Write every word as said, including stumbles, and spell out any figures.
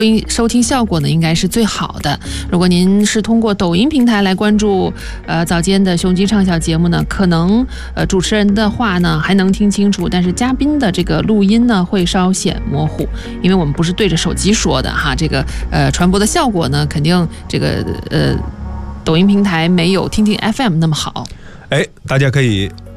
收听效果呢应该是最好的。如果您是通过抖音平台来关注呃早间的雄鸡畅晓节目呢，可能呃主持人的话呢还能听清楚，但是嘉宾的这个录音呢会稍显模糊，因为我们不是对着手机说的哈，这个呃传播的效果呢肯定这个呃抖音平台没有听听 F M 那么好。 哎，大家可以